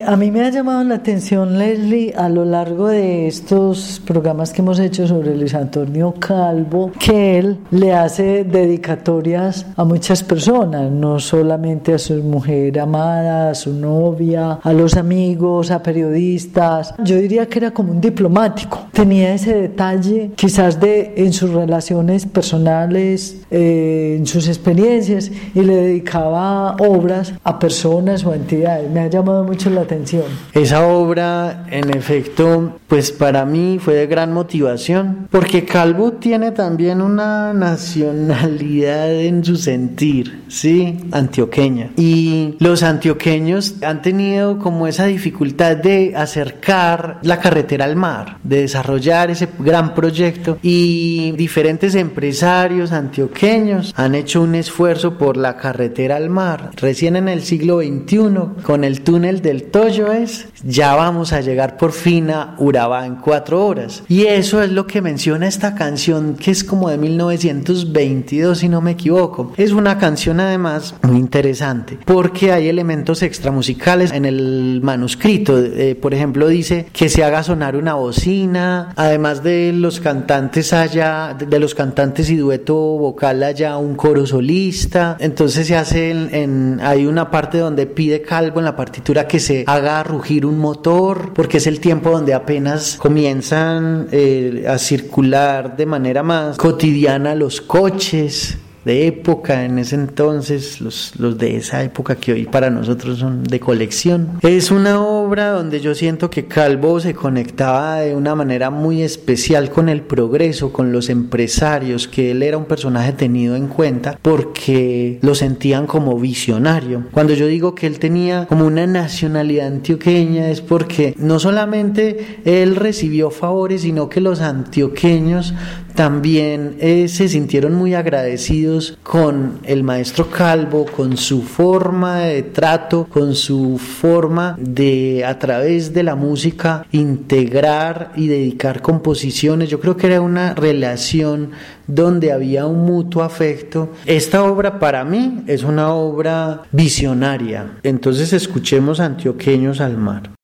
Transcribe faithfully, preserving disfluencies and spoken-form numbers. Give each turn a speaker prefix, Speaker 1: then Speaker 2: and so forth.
Speaker 1: A mí me ha llamado la atención, Leslie, a lo largo de estos programas que hemos hecho sobre Luis Antonio Calvo, que él le hace dedicatorias a muchas personas, no solamente a su mujer amada, a su novia, a los amigos, a periodistas. Yo diría que era como un diplomático. Tenía ese detalle, quizás de en sus relaciones personales, eh, en sus experiencias, y le dedicaba obras a personas o a entidades. Me ha llamado mucho la atención.
Speaker 2: Esa obra, en efecto, pues para mí fue de gran motivación, porque Calvo tiene también una nacionalidad en su sentir, ¿sí? Antioqueña. Y los antioqueños han tenido como esa dificultad de acercar la carretera al mar, de desarrollar ese gran proyecto, y diferentes empresarios antioqueños han hecho un esfuerzo por la carretera al mar. Recién en el siglo veintiuno, con el túnel del Toyo es, ya vamos a llegar por fin a Urabá en cuatro horas. Y eso es lo que menciona esta canción, que es como de mil novecientos veintidós, si no me equivoco. Es una canción además muy interesante, porque hay elementos extramusicales en el manuscrito. Eh, por ejemplo, dice que se haga sonar una bocina, además de los cantantes haya, de los cantantes y dueto vocal haya un coro solista. Entonces se hace en, en hay una parte donde pide Calvo en la partitura que se haga rugir un motor, porque es el tiempo donde apenas comienzan eh, a circular de manera más cotidiana los coches de época, en ese entonces, los, los de esa época que hoy para nosotros son de colección. Es una obra donde yo siento que Calvo se conectaba de una manera muy especial con el progreso, con los empresarios, que él era un personaje tenido en cuenta porque lo sentían como visionario. Cuando yo digo que él tenía como una nacionalidad antioqueña, es porque no solamente él recibió favores, sino que los antioqueños también eh, se sintieron muy agradecidos con el maestro Calvo, con su forma de trato, con su forma de, a través de la música, integrar y dedicar composiciones. Yo creo que era una relación donde había un mutuo afecto. Esta obra para mí es una obra visionaria. Entonces escuchemos Antioqueños al mar.